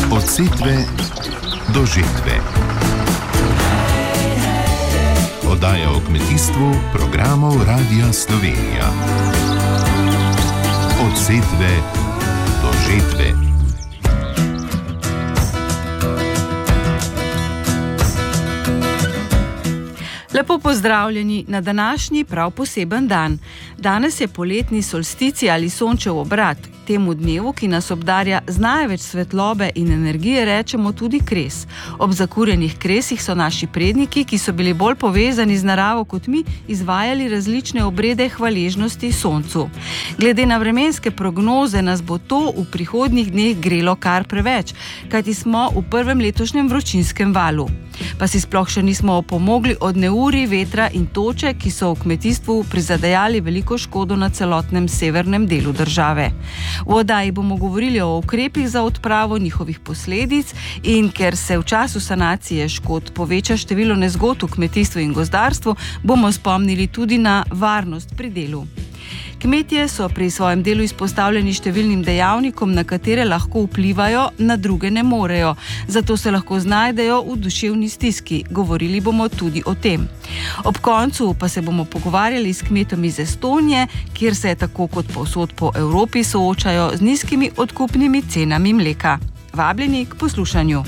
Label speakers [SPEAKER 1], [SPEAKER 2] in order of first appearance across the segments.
[SPEAKER 1] Od setve do žetve. Oddaja o kmetijstvu programov Radia Slovenija. Od setve do žetve.
[SPEAKER 2] Lepo pozdravljeni na današnji prav poseben dan. Danes je poletni solstici ali sončev obrat. Temu dnevu, ki nas obdarja z največ svetlobe in energije, rečemo tudi kres. Ob zakurjenih kresih so naši predniki, ki so bili bolj povezani z naravo kot mi, izvajali različne obrede hvaležnosti soncu. Glede na vremenske prognoze nas bo to v prihodnjih dneh grelo kar preveč, kajti smo v prvem letošnjem vročinskem valu. Pa si sploh še nismo opomogli od neurij, vetra in toče, ki so v kmetijstvu prizadejali veliko škodo na celotnem severnem delu države. V oddaji bomo govorili o ukrepih za odpravo njihovih posledic in ker se v času sanacije škod poveča število nezgod v kmetijstvu in gozdarstvu, bomo spomnili tudi na varnost pri delu. Kmetje so pri svojem delu izpostavljeni številnim dejavnikom, na katere lahko vplivajo, na druge ne morejo. Zato se lahko znajdejo v duševni stiski. Govorili bomo tudi o tem. Ob koncu pa se bomo pogovarjali s kmetom iz Estonije, kjer se tako kot povsod po Evropi soočajo z nizkimi odkupnimi cenami mleka. Vabljeni k poslušanju.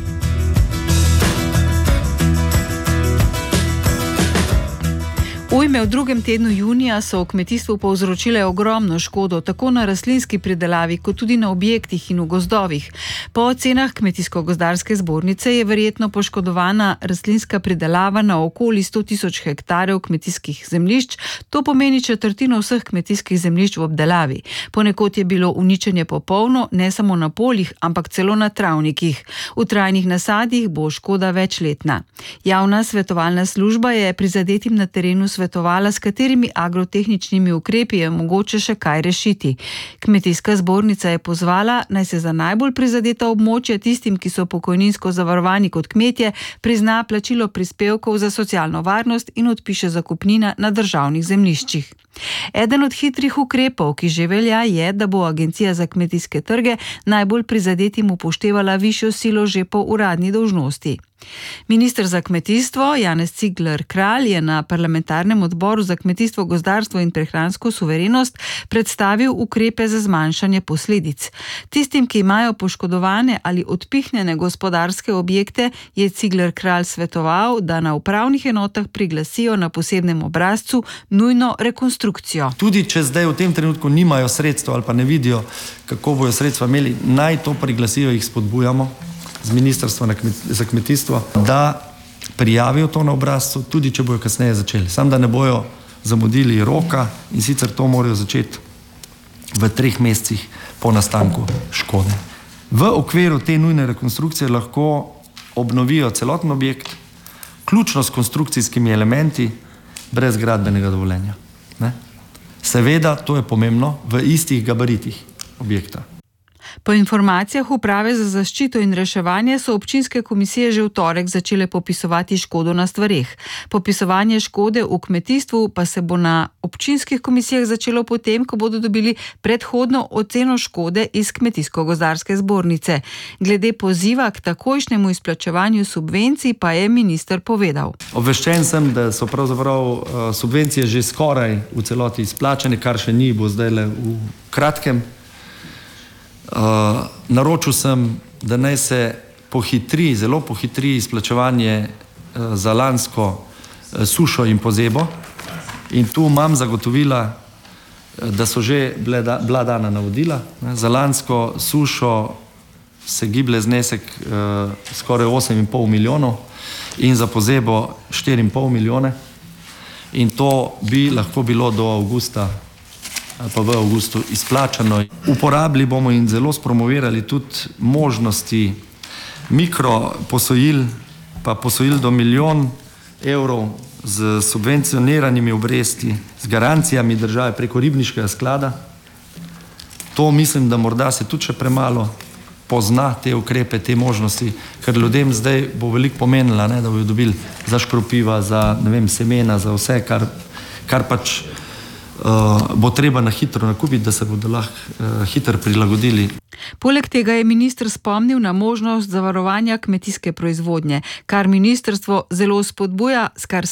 [SPEAKER 2] Ujme v drugem tednu junija so v kmetijstvu povzročile ogromno škodo, tako na rastlinski pridelavi, kot tudi na objektih in v gozdovih. Po ocenah Kmetijsko-gozdarske zbornice je verjetno poškodovana rastlinska pridelava na okoli 100.000 hektarjev kmetijskih zemljišč, to pomeni četrtino vseh kmetijskih zemljišč v obdelavi. Ponekod je bilo uničenje popolno, ne samo na poljih, ampak celo na travnikih. V trajnih nasadih bo škoda večletna. Javna svetovalna služba je prizadetim na terenu svetovala, s katerimi agrotehničnimi ukrepi je mogoče še kaj rešiti. Kmetijska zbornica je pozvala, naj se za najbolj prizadeta območja tistim, ki so pokojninsko zavarovani kot kmetje, prizna plačilo prispevkov za socialno varnost in odpiše zakupnina na državnih zemljiščih. Eden od hitrih ukrepov, ki že velja, je, da bo Agencija za kmetijske trge najbolj prizadetim upoštevala višjo silo že po uradni dolžnosti. Minister za kmetijstvo Janez Cigler Kralj je na parlamentarnem odboru za kmetijstvo, gozdarstvo in prehransko suverenost predstavil ukrepe za zmanjšanje posledic. Tistim, ki imajo poškodovane ali odpihnjene gospodarske objekte, je Cigler Kralj svetoval, da na upravnih enotah priglasijo na posebnem obrazcu nujno rekonstrukcijo.
[SPEAKER 3] Tudi če zdaj v tem trenutku nimajo sredstva ali pa ne vidijo, kako bojo sredstva imeli, naj to priglasijo, jih spodbujamo z Ministrstva za kmetijstvo, da prijavijo to na obrazcu, tudi če bojo kasneje začeli. Sam da ne bojo zamudili roka in sicer to morajo začeti v 3 mesecih po nastanku škode. V okviru te nujne rekonstrukcije lahko obnovijo celoten objekt, ključno s konstrukcijskimi elementi, brez gradbenega dovoljenja. Ne? Seveda, to je pomembno, v istih gabaritih objekta.
[SPEAKER 2] Po informacijah Uprave za zaščito in reševanje so občinske komisije že v torek začele popisovati škodo na stvareh. Popisovanje škode v kmetijstvu pa se bo na občinskih komisijah začelo potem, ko bodo dobili predhodno oceno škode iz Kmetijsko-gozdarske zbornice. Glede poziva k takojšnjemu izplačevanju subvencij pa je minister povedal.
[SPEAKER 3] Obveščen sem, da so pravzaprav subvencije že skoraj v celoti izplačane, kar še ni, bo zdajle v kratkem. Naročil sem, da naj se zelo pohitri izplačevanje za lansko sušo in pozebo in tu imam zagotovila, da so že bila dana navodila. Za lansko sušo se giblje znesek skoraj 8,5 milijonov in za pozebo 4,5 milijone in to bi lahko bilo do avgusta ali pa v avgustu izplačano. Uporabili bomo in zelo spromovirali tudi možnosti mikroposojil, pa posojil do 1 milijon evrov z subvencioniranimi obresti, z garancijami države preko ribniškega sklada. To mislim, da morda se tudi še premalo pozna te ukrepe, te možnosti, ker ljudem zdaj bo veliko pomenila, da bojo dobili za škropiva, za semena, za vse, kar pač bo treba na hitro nakupiti, da se bodo lahko hitro prilagodili.
[SPEAKER 2] Poleg tega je minister spomnil na možnost zavarovanja kmetijske proizvodnje, kar ministrstvo zelo spodbuja s kar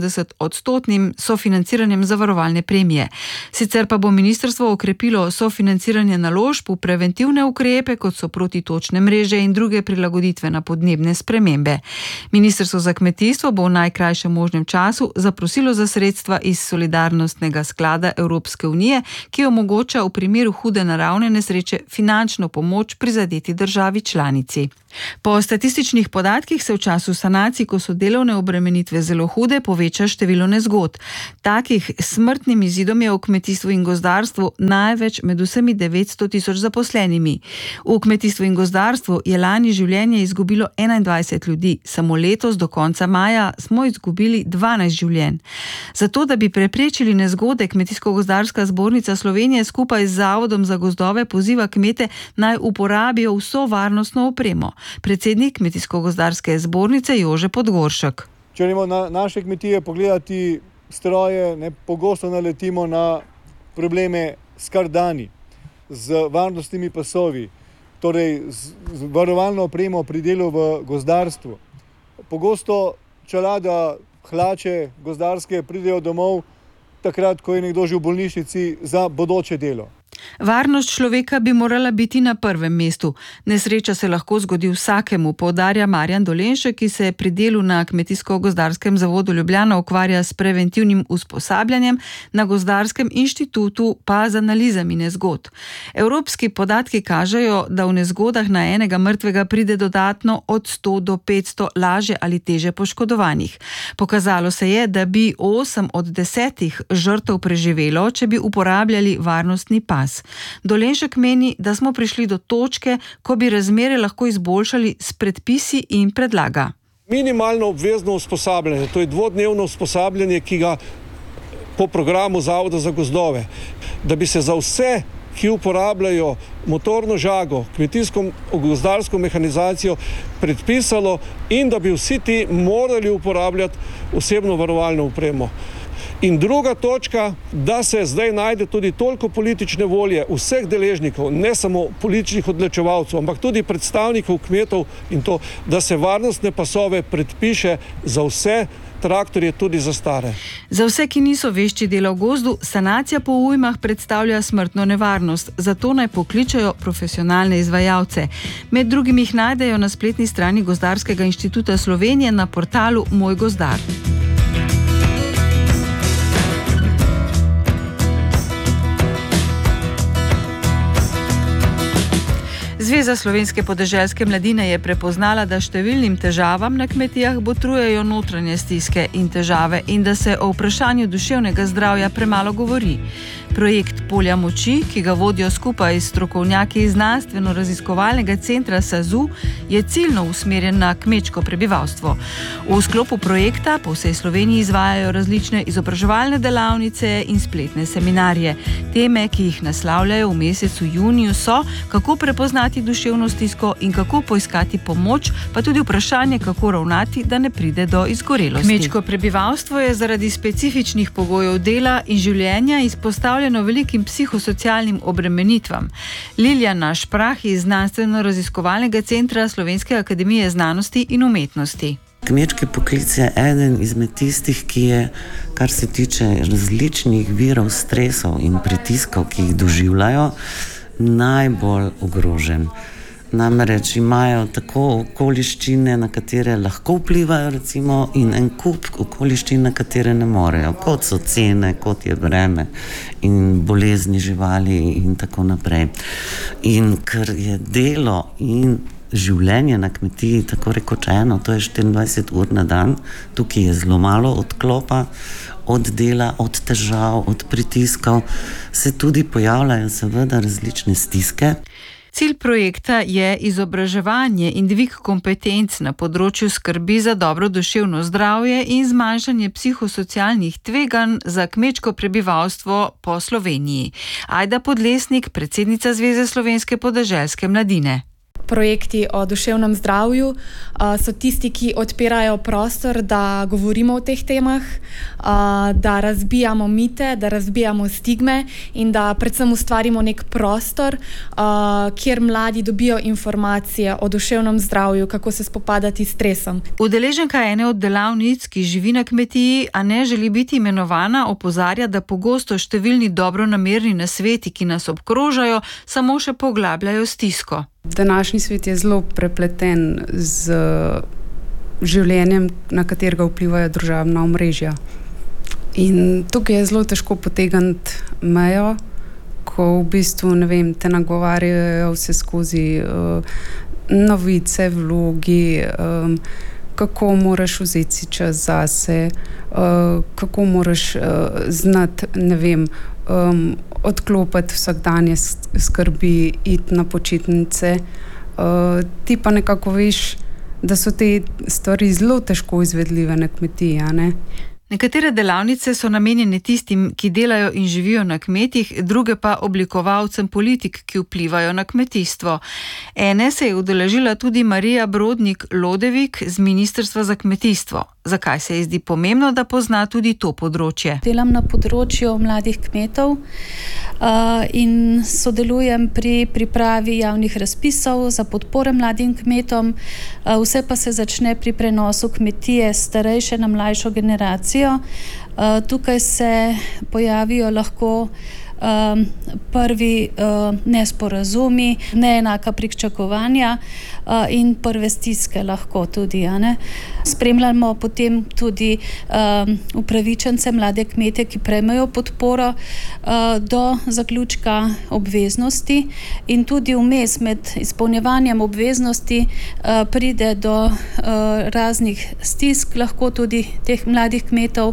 [SPEAKER 2] 70% sofinanciranjem zavarovalne premije. Sicer pa bo ministrstvo okrepilo sofinanciranje naložb v preventivne ukrepe, kot so protitočne mreže in druge prilagoditve na podnebne spremembe. Ministrstvo za kmetijstvo bo v najkrajšem možnem času zaprosilo za sredstva iz solidarnostnega sklada Evropske unije, ki omogoča v primeru hude naravne nesreče finančno pomoč prizadeti državi članici. Po statističnih podatkih se v času sanacij, ko so delovne obremenitve zelo hude, poveča število nezgod. Takih smrtnim izidom je v kmetijstvu in gozdarstvu največ med vsemi 900 tisoč zaposlenimi. V kmetijstvu in gozdarstvu je lani življenje izgubilo 21 ljudi, samo letos do konca maja smo izgubili 12 življenj. Zato, da bi preprečili nezgode, Kmetijsko-gozdarska zbornica Slovenije skupaj z Zavodom za gozdove poziva kmete, naj uporabijo vso varnostno opremo. Predsednik Kmetijsko-gozdarske zbornice Jože Podgoršek.
[SPEAKER 4] Če gremo na naše kmetije pogledati stroje, pogosto naletimo na probleme s kardani, z varnostnimi pasovi, torej z varovalno opremo pri delu v gozdarstvu. Pogosto čelada, hlače gozdarske pridejo domov takrat, ko je nekdo že v bolnišnici za bodoče delo.
[SPEAKER 2] Varnost človeka bi morala biti na prvem mestu. Nesreča se lahko zgodi vsakemu, poudarja Marjan Dolenšek, ki se pri delu na Kmetijsko-gozdarskem zavodu Ljubljana ukvarja s preventivnim usposabljanjem, na Gozdarskem inštitutu pa z analizami nezgod. Evropski podatki kažejo, da v nezgodah na enega mrtvega pride dodatno od 100 do 500 lažje ali teže poškodovanih. Pokazalo se je, da bi 8 od 10 žrtev preživelo, če bi uporabljali varnostni pas. Dolenšek meni, da smo prišli do točke, ko bi razmere lahko izboljšali s predpisi in predlaga.
[SPEAKER 5] Minimalno obvezno usposabljanje, to je dvodnevno usposabljanje, ki ga po programu Zavoda za gozdove, da bi se za vse, ki uporabljajo motorno žago, kmetijsko-gozdarsko mehanizacijo, predpisalo in da bi vsi ti morali uporabljati osebno varovalno opremo. In druga točka, da se zdaj najde tudi toliko politične volje vseh deležnikov, ne samo političnih odločevalcev, ampak tudi predstavnikov kmetov in to, da se varnostne pasove predpiše za vse traktorje, tudi za stare.
[SPEAKER 2] Za vse, ki niso vešči dela v gozdu, sanacija po ujmah predstavlja smrtno nevarnost, zato naj pokličajo profesionalne izvajalce. Med drugim jih najdejo na spletni strani Gozdarskega inštituta Slovenije na portalu Moj gozdar. Zveza slovenske podeželske mladine je prepoznala, da številnim težavam na kmetijah botrujejo notranje stiske in težave in da se o vprašanju duševnega zdravja premalo govori. Projekt Polja moči, ki ga vodijo skupaj s strokovnjaki iz znanstveno-raziskovalnega centra SAZU, je ciljno usmerjen na kmečko prebivalstvo. V sklopu projekta po vsej Sloveniji izvajajo različne izobraževalne delavnice in spletne seminarje. Teme, ki jih naslavljajo v mesecu juniju, so, kako prepoznati duševno stisko in kako poiskati pomoč, pa tudi vprašanje, kako ravnati, da ne pride do izgorelosti. Kmečko prebivalstvo je zaradi specifičnih pogojev dela in življenja izpostavljeno velikim psihosocialnim obremenitvam. Liljana Šprah iz znanstveno-raziskovalnega centra Slovenske akademije znanosti in umetnosti.
[SPEAKER 6] Kmečki poklic je eden izmed tistih, ki je, kar se tiče različnih virov stresov in pritiskov, ki jih doživljajo, najbolj ogrožen. Namreč imajo tako okoliščine, na katere lahko vplivajo, recimo, in en kup okoliščin, na katere ne morejo, kot so cene, kot je vreme in bolezni živali in tako naprej. In ker je delo in življenje na kmetiji tako rekoč eno, to je 24 ur na dan, tukaj je zelo malo odklopa od dela, od težav, od pritiskov, se tudi pojavljajo seveda različne stiske.
[SPEAKER 2] Cilj projekta je izobraževanje in dvig kompetenc na področju skrbi za dobro duševno zdravje in zmanjšanje psihosocialnih tveganj za kmečko prebivalstvo po Sloveniji. Ajda Podlesnik, predsednica Zveze slovenske podeželske mladine.
[SPEAKER 7] projekti o duševnem zdravju so tisti, ki odpirajo prostor, da govorimo o teh temah, da razbijamo mite, da razbijamo stigme in da predvsem ustvarimo nek prostor, kjer mladi dobijo informacije o duševnem zdravju, kako se spopadati s stresom.
[SPEAKER 2] Udeleženka ene od delavnic, ki živi na kmetiji, a ne želi biti imenovana, opozarja, da pogosto številni dobronamerni nasveti, ki nas obkrožajo, samo še poglabljajo stisko.
[SPEAKER 8] Današnji svet je zelo prepleten z življenjem, na katerega vplivajo družabna omrežja. In tukaj je zelo težko potegniti mejo, ko v bistvu, te nagovarjajo vse skozi novice, vlogi, kako moraš vzeti si čas zase, kako moraš znati, odklopiti vsakdanje skrbi, iti na počitnice. Ti pa nekako veš, da so te stvari zelo težko izvedljive na kmetiji, ne?
[SPEAKER 2] Nekatere delavnice so namenjene tistim, ki delajo in živijo na kmetih, druge pa oblikovalcem politik, ki vplivajo na kmetijstvo. Ene se je udeležila tudi Marija Brodnik-Lodevik z Ministrstva za kmetijstvo. Zakaj se je zdi pomembno, da pozna tudi to področje?
[SPEAKER 9] Delam na področju mladih kmetov in sodelujem pri pripravi javnih razpisov za podpore mladim kmetom. Vse pa se začne pri prenosu kmetije starejše na mlajšo generacijo. Tukaj se pojavijo lahko prvi nesporazumi, neenaka pričakovanja in prve stiske lahko tudi. Spremljamo potem tudi upravičence, mlade kmete, ki prejmejo podporo do zaključka obveznosti in tudi vmes med izpolnjevanjem obveznosti pride do raznih stisk, lahko tudi teh mladih kmetov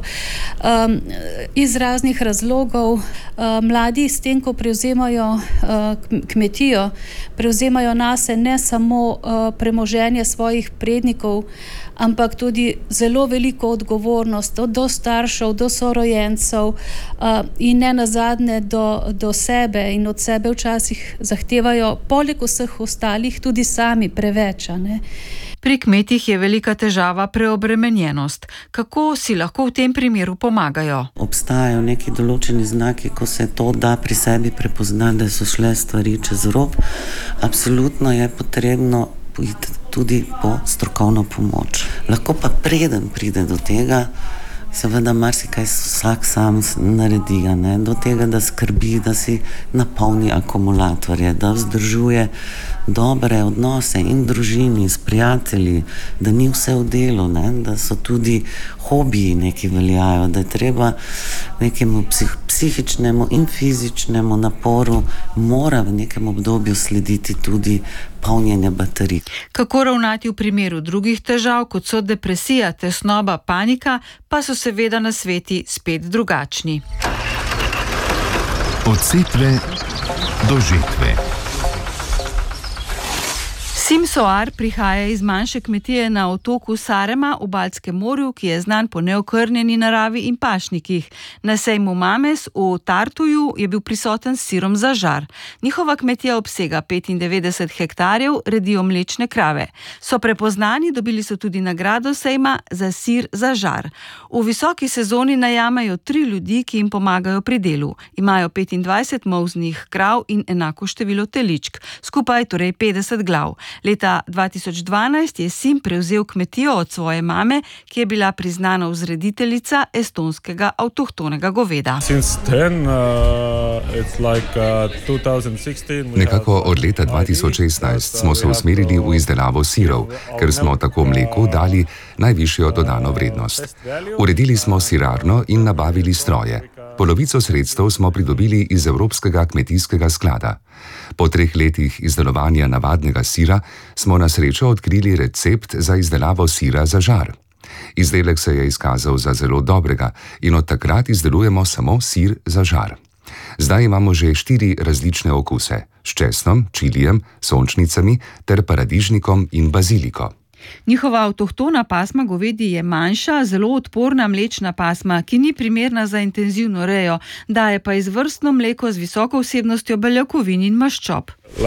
[SPEAKER 9] iz raznih razlogov. Mladi s tem, ko prevzemajo kmetijo, prevzemajo nase ne samo premoženje svojih prednikov, ampak tudi zelo veliko odgovornost do staršev, do sorojencev in ne nazadnje do sebe in od sebe včasih zahtevajo poleg vseh ostalih tudi sami preveč.
[SPEAKER 2] Pri kmetih je velika težava preobremenjenost. Kako si lahko v tem primeru pomagajo?
[SPEAKER 6] Obstajajo neki določeni znaki, ko se to da pri sebi prepoznati, da so šle stvari čez rob. Absolutno je potrebno iti tudi po strokovno pomoč. Lahko pa preden pride do tega, seveda marsikaj vsak sam naredi, do tega, da skrbi, da si napolni akumulatorje, da vzdržuje dobre odnose in družini, s prijatelji, da ni vse v delu, da so tudi hobiji neki veljajo, da je treba nekemu psihičnemu in fizičnemu naporu mora v nekem obdobju slediti tudi polnjenje baterij.
[SPEAKER 2] Kako ravnati v primeru drugih težav, kot so depresija, tesnoba, panika, pa so seveda nasveti spet drugačni.
[SPEAKER 1] Od setve do žetve.
[SPEAKER 2] Sim Soar prihaja iz manjše kmetije na otoku Sarema v Baltskem morju, ki je znan po neokrnjeni naravi in pašnikih. Na sejmu Mames v Tartuju je bil prisoten s sirom za žar. Njihova kmetija obsega 95 hektarjev, redijo mlečne krave. So prepoznani, dobili so tudi nagrado sejma za sir za žar. V visoki sezoni najamejo 3 ljudi, ki jim pomagajo pri delu. Imajo 25 molznih krav in enako število teličk, skupaj torej 50 glav. Leta 2012 je Sim prevzel kmetijo od svoje mame, ki je bila priznana vzrediteljica estonskega avtohtonega goveda.
[SPEAKER 10] Nekako od leta 2016 smo se usmerili v izdelavo sirov, ker smo tako mleku dali najvišjo dodano vrednost. Uredili smo sirarno in nabavili stroje. Polovico sredstev smo pridobili iz Evropskega kmetijskega sklada. Po 3 letih izdelovanja navadnega sira smo na srečo odkrili recept za izdelavo sira za žar. Izdelek se je izkazal za zelo dobrega in od takrat izdelujemo samo sir za žar. Zdaj imamo že 4 različne okuse: s česnom, čilijem, sončnicami ter paradižnikom in baziliko.
[SPEAKER 2] Njihova avtohtona pasma govedi je manjša, zelo odporna mlečna pasma, ki ni primerna za intenzivno rejo, daje pa izvrstno mleko z visoko vsebnostjo beljakovin in maščob.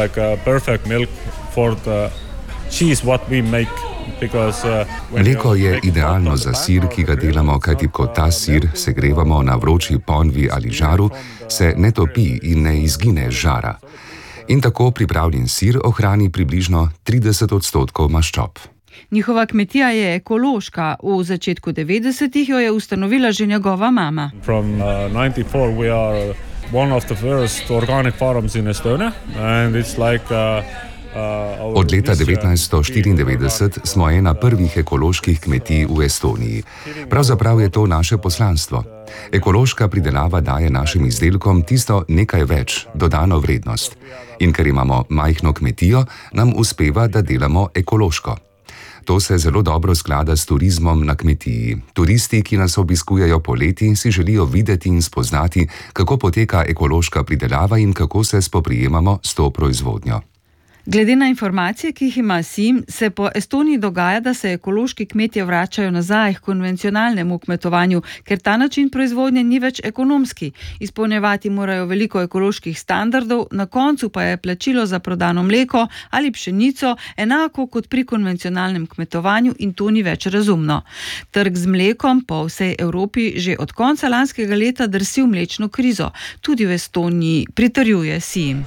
[SPEAKER 10] Mleko je idealno za sir, ki ga delamo, kajti ko ta sir segrevamo na vroči ponvi ali žaru, se ne topi in ne izgine žara. In tako pripravljen sir ohrani približno 30% maščob.
[SPEAKER 2] Njihova kmetija je ekološka. V začetku 90-ih jo je ustanovila že njegova mama.
[SPEAKER 10] Od leta 1994 smo ena prvih ekoloških kmetij v Estoniji. Pravzaprav je to naše poslanstvo. Ekološka pridelava daje našim izdelkom tisto nekaj več, dodano vrednost. In ker imamo majhno kmetijo, nam uspeva, da delamo ekološko. To se zelo dobro sklada s turizmom na kmetiji. Turisti, ki nas obiskujejo poleti, si želijo videti in spoznati, kako poteka ekološka pridelava in kako se spoprijemamo s to proizvodnjo.
[SPEAKER 2] Glede na informacije, ki jih ima SIM, se po Estoniji dogaja, da se ekološki kmetje vračajo nazaj k konvencionalnemu kmetovanju, ker ta način proizvodnje ni več ekonomski. Izpolnjevati morajo veliko ekoloških standardov, na koncu pa je plačilo za prodano mleko ali pšenico enako kot pri konvencionalnem kmetovanju in to ni več razumno. Trg z mlekom po vsej Evropi že od konca lanskega leta drsi v mlečno krizo. Tudi v Estoniji, pritrjuje SIM.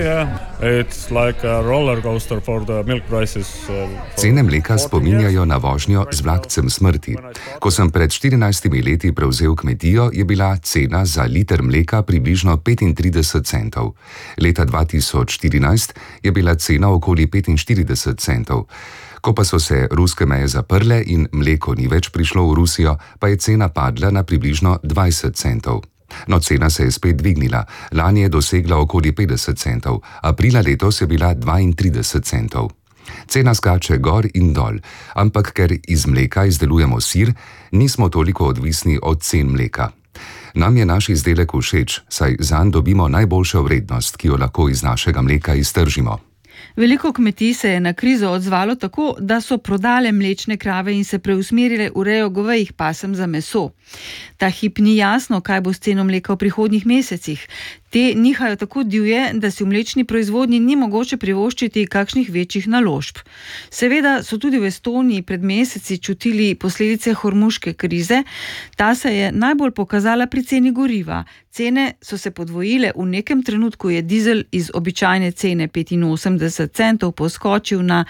[SPEAKER 10] Cene mleka spominjajo na vožnjo z vlakcem smrti. Ko sem pred 14 leti prevzel kmetijo, je bila cena za liter mleka približno 35 centov. Leta 2014 je bila cena okoli 45 centov. Ko pa so se ruske meje zaprle in mleko ni več prišlo v Rusijo, pa je cena padla na približno 20 centov. No, cena se je spet dvignila. Lani je dosegla okoli 50 centov, aprila letos je bila 32 centov. Cena skače gor in dol, ampak ker iz mleka izdelujemo sir, nismo toliko odvisni od cen mleka. Nam je naš izdelek všeč, saj zanj dobimo najboljšo vrednost, ki jo lahko iz našega mleka iztržimo.
[SPEAKER 2] Veliko kmetij se je na krizo odzvalo tako, da so prodale mlečne krave in se preusmerile v rejo govejih pasem za meso. Ta hip ni jasno, kaj bo s ceno mleka v prihodnjih mesecih. Te nihajo tako divje, da si v mlečni proizvodnji ni mogoče privoščiti kakšnih večjih naložb. Seveda so tudi v Estoniji pred meseci čutili posledice hormuške krize. Ta se je najbolj pokazala pri ceni goriva. Cene so se podvojile, v nekem trenutku je dizel iz običajne cene 85 centov poskočil na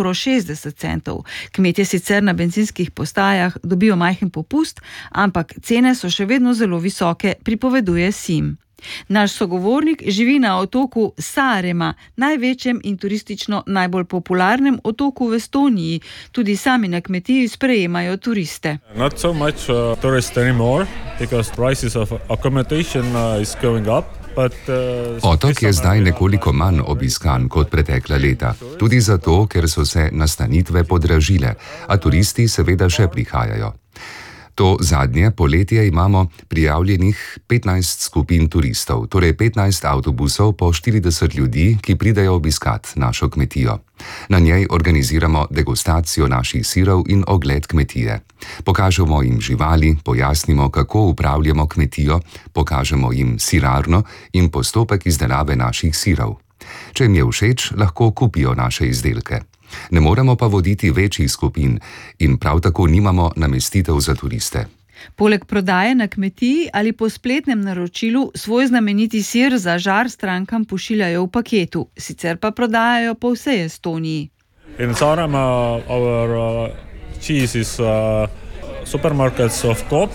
[SPEAKER 2] €60. Kmetje sicer na bencinskih postajah dobijo majhen popust, ampak cene so še vedno zelo visoke, pripoveduje SIM. Naš sogovornik živi na otoku Saaremaa, največjem in turistično najbolj popularnem otoku v Estoniji. Tudi sami na kmetiji sprejemajo turiste.
[SPEAKER 11] Not so much tourists anymore, because prices of accommodation is going up.
[SPEAKER 10] Otok je zdaj nekoliko manj obiskan kot pretekla leta. Tudi zato, ker so se nastanitve podražile, a turisti seveda še prihajajo. To zadnje poletje imamo prijavljenih 15 skupin turistov, torej 15 avtobusov po 40 ljudi, ki pridejo obiskat našo kmetijo. Na njej organiziramo degustacijo naših sirov in ogled kmetije. Pokažemo jim živali, pojasnimo, kako upravljamo kmetijo, pokažemo jim sirarno in postopek izdelave naših sirov. Če jim je všeč, lahko kupijo naše izdelke. Ne moremo pa voditi večjih skupin in prav tako nimamo namestitev za turiste.
[SPEAKER 2] Poleg prodaje na kmetiji ali po spletnem naročilu svoj znameniti sir za žar strankam pošiljajo v paketu, sicer pa prodajajo po vsej Estoniji.
[SPEAKER 11] In Saaremaa our cheese is supermarkets of Coop.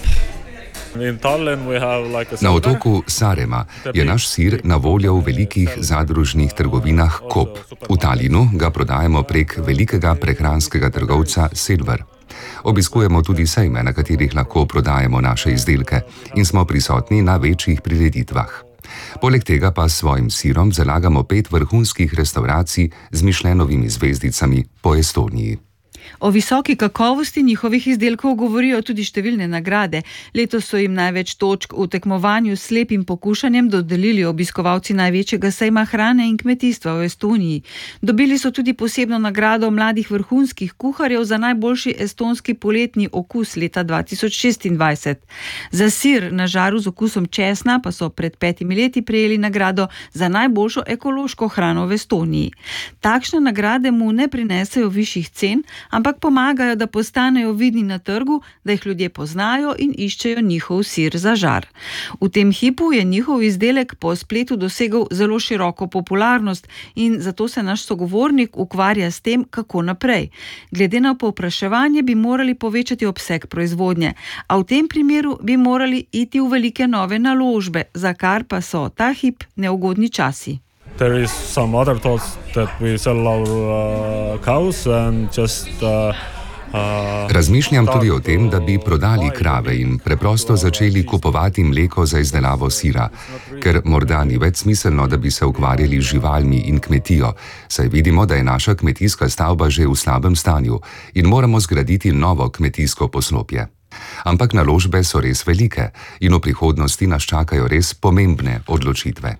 [SPEAKER 10] Na otoku Saaremaa je naš sir na voljo v velikih zadružnih trgovinah Coop. V Tallinnu ga prodajamo prek velikega prehranskega trgovca Silver. Obiskujemo tudi sejme, na katerih lahko prodajemo naše izdelke in smo prisotni na večjih prireditvah. Poleg tega pa s svojim sirom zalagamo 5 vrhunskih restavracij z Michelinovimi zvezdicami po Estoniji.
[SPEAKER 2] O visoki kakovosti njihovih izdelkov govorijo tudi številne nagrade. Letos so jim največ točk v tekmovanju s slepim pokušanjem dodelili obiskovalci največjega sejma hrane in kmetijstva v Estoniji. Dobili so tudi posebno nagrado mladih vrhunskih kuharjev za najboljši estonski poletni okus leta 2026. Za sir na žaru z okusom česna pa so pred 5 leti prejeli nagrado za najboljšo ekološko hrano v Estoniji. Takšne nagrade mu ne prinesejo višjih cen, ampak pomagajo, da postanejo vidni na trgu, da jih ljudje poznajo in iščejo njihov sir za žar. V tem hipu je njihov izdelek po spletu dosegel zelo široko popularnost in zato se naš sogovornik ukvarja s tem, kako naprej. Glede na povpraševanje bi morali povečati obseg proizvodnje, a v tem primeru bi morali iti v velike nove naložbe, za kar pa so ta hip neugodni časi.
[SPEAKER 11] There is some other thoughts that we sell our cows and just
[SPEAKER 10] Razmišljam tudi o tem, da bi prodali krave in preprosto začeli kupovati mleko za izdelavo sira, ker morda ni več smiselno, da bi se ukvarjali z živalmi in kmetijo, saj vidimo, da je naša kmetijska stavba že v slabem stanju in moramo zgraditi novo kmetijsko poslopje. Ampak naložbe so res velike in v prihodnosti nas čakajo res pomembne odločitve.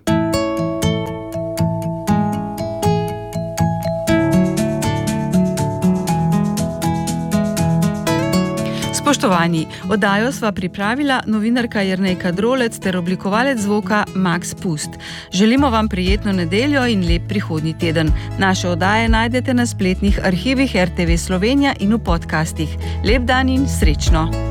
[SPEAKER 2] Spoštovani, oddajo sva pripravila novinarka Jernejka Drolec ter oblikovalec zvoka Max Pust. Želimo vam prijetno nedeljo in lep prihodnji teden. Naše oddaje najdete na spletnih arhivih RTV Slovenija in v podcastih. Lep dan in srečno!